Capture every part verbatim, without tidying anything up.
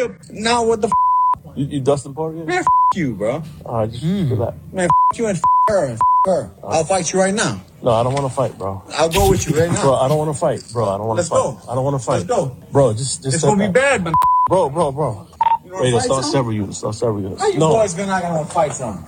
real. Now what the f***? You, you Dustin Poirier? Man, f*** you, bro. All right, just mm. relax. Man, f*** you and f*** her and f*** her. Right. I'll fight you right now. No, I don't want to fight, bro. I'll go with you right now. Bro, I don't want to fight. Bro, I don't want to fight. Let's go. I don't want to fight. Let's go. Bro, just, just It's going to be bad, man. Bro, bro, bro. You Wait, let's start several units. Let's start several units. How you no. boys been not going to fight something?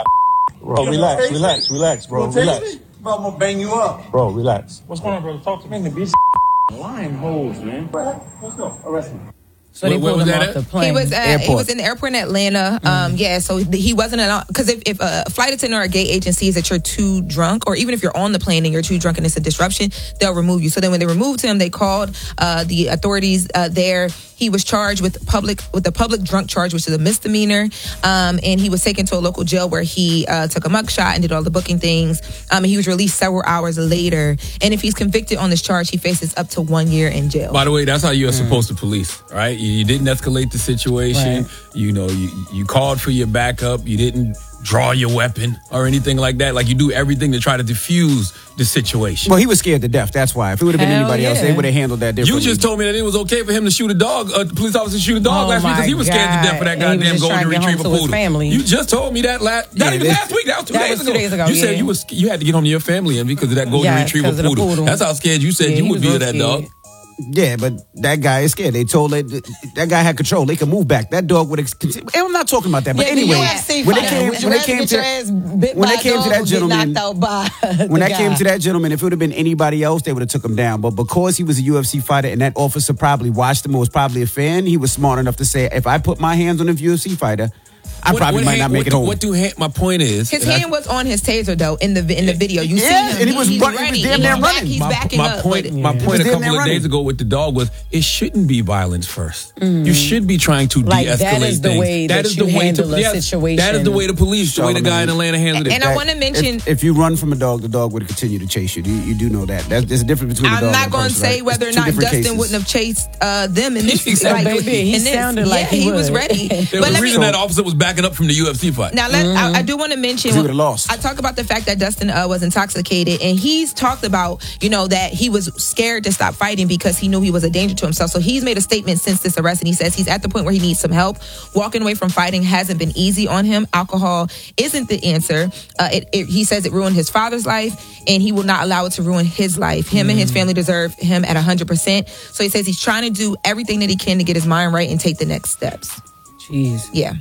Bro, relax, relax, relax, bro. Relax. Bro, I'm going to bang you up. Bro, relax. What's going on, brother? Talk to me. Man, the bitch lying hoes, man. Let's go. Arrest me. So they pulled him off the plane. He was at, he was in the airport in Atlanta. Um, mm. Yeah, so he wasn't an because if, if a flight attendant or a gate agent sees that you're too drunk, or even if you're on the plane and you're too drunk and it's a disruption, they'll remove you. So then when they removed him, they called uh, the authorities uh, there. He was charged with public with the public drunk charge, which is a misdemeanor, um, and he was taken to a local jail where he uh, took a mugshot and did all the booking things. Um, and he was released several hours later. And if he's convicted on this charge, he faces up to one year in jail. By the way, that's how you're mm. supposed to police, right? You, you didn't escalate the situation. Right. You know, you, you called for your backup. You didn't draw your weapon or anything like that. Like, you do everything to try to diffuse the situation. Well, he was scared to death. That's why. If it would have been Hell anybody yeah. else, they would have handled that differently. You just told me that it was okay for him to shoot a dog, a police officer to shoot a dog oh last week because he was scared God. to death for that goddamn golden retriever poodle. You just told me that last, not yeah, even last week. That was two, that days, was two ago. days ago. You yeah. said you was you had to get home to your family and because of that golden yeah, retriever poodle. poodle. That's how scared you said yeah, you would be of that scared. dog. Yeah, but that guy is scared. They told it that guy had control. They could move back. That dog would. Ex- I'm not talking about that. But yeah, anyway, the when they came, when they came to when they came to that gentleman, when that came to that gentleman, if it would have been anybody else, they would have took him down. But because he was a U F C fighter and that officer probably watched him or was probably a fan, he was smart enough to say, if I put my hands on a U F C fighter, I what, probably what might hand, not make what it do, home. What do hand, my point is, his hand I, was on his taser though in the in the video. You yeah, see him, and he was he's running. ready. He was damn near running. He's my, backing my up. Point, my yeah. point a couple of days ago with the dog was it shouldn't be violence first. Mm. You should be trying to like, de-escalate that is the things. way that, that is the you way handle to, a yes, situation. That is the way the police, the way the guy in Atlanta handled it. And I want to mention, if, if you run from a dog, the dog would continue to chase you. You, you do know that. That's, there's a difference between. I'm a dog not and going to person, say right? whether or not Dustin cases. wouldn't have chased uh, them in this. So like, baby, he in this. sounded yeah, like he, he was ready. There was a reason that officer was backing up from the U F C fight. Now, let, mm-hmm. I, I do want to mention. He would have lost. I talk about the fact that Dustin uh, was intoxicated, and he's talked about, you know, that he was scared to stop fighting because he knew he was a danger to himself. So he's made a statement since this arrest, and he says he's at the point where he needs some help. Walking away from fighting hasn't been easy on him. Alcohol isn't the answer. Uh, it, it, he says it ruined his father's life, and he will not allow it to ruin his life. Him mm. and his family deserve him at one hundred percent. So he says he's trying to do everything that he can to get his mind right and take the next steps. Jeez. Yeah.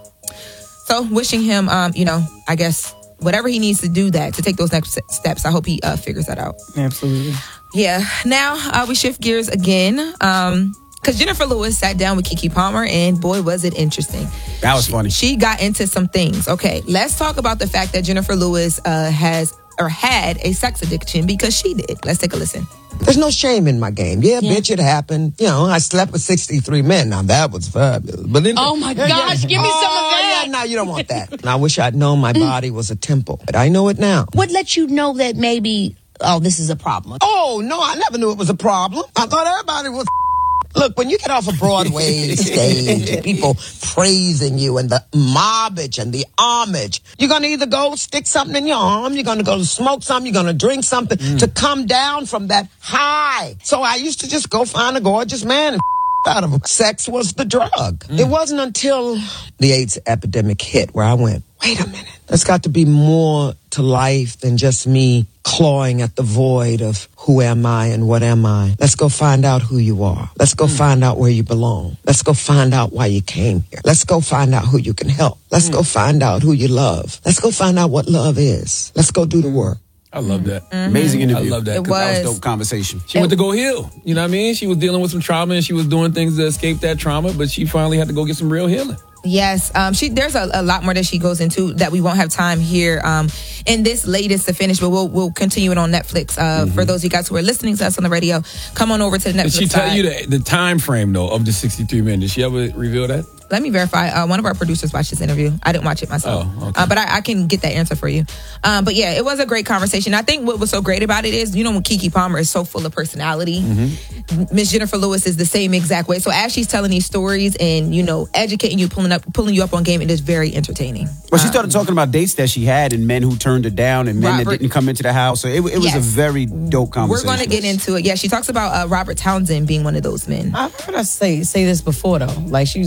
So wishing him, um, you know, I guess whatever he needs to do that to take those next steps. I hope he uh, figures that out. Absolutely. Yeah. Now uh, we shift gears again. Um, Because Jennifer Lewis sat down with Keke Palmer, and boy, was it interesting. That was she, funny. She got into some things. Okay, let's talk about the fact that Jennifer Lewis uh, has or had a sex addiction because she did. Let's take a listen. There's no shame in my game. Yeah, yeah, bitch, it happened. You know, I slept with sixty-three men. Now, that was fabulous. But then, oh, my yeah, gosh. Yeah. Give me oh, some of that. Yeah, no, you don't want that. And I wish I'd known my body was a temple. But I know it now. What let you know that maybe, oh, this is a problem? Oh, no, I never knew it was a problem. I thought everybody was... Look, when you get off a Broadway stage and people praising you and the mobbage and the homage, you're going to either go stick something in your arm, you're going to go smoke something, you're going to drink something mm. to come down from that high. So I used to just go find a gorgeous man and out of him. Sex was the drug. Mm. It wasn't until the AIDS epidemic hit where I went, wait a minute, there's got to be more to life than just me clawing at the void of who am I and what am I. Let's go find out who you are. Let's go mm. find out where you belong. Let's go find out why you came here. Let's go find out who you can help. Let's mm. go find out who you love. Let's go find out what love is. Let's go do the work. I love that. Mm-hmm. Amazing interview. I love that. It was. That was dope conversation. She it went to go heal. You know what I mean? She was dealing with some trauma and she was doing things to escape that trauma, but she finally had to go get some real healing. Yes, um, she there's a, a lot more that she goes into that we won't have time here um, in this latest to finish, but we'll we'll continue it on Netflix. Uh, mm-hmm. For those of you guys who are listening to us on the radio, come on over to the Netflix. Did she tell side. you the, the time frame though of the sixty-three men? Did she ever reveal that? Let me verify. Uh, one of our producers watched this interview. I didn't watch it myself, oh, okay. uh, but I, I can get that answer for you. Um, but yeah, it was a great conversation. I think what was so great about it is, you know, when Keke Palmer is so full of personality, mm-hmm. Miss Jennifer Lewis is the same exact way. So as she's telling these stories and, you know, educating you, pulling up, pulling you up on game, it is very entertaining. Well, she started um, talking about dates that she had and men who turned her down and men Robert, that didn't come into the house. So it, it was yes. a very dope conversation. We're going to get into it. Yeah, she talks about uh, Robert Townsend being one of those men. I've heard her say say this before though. Like she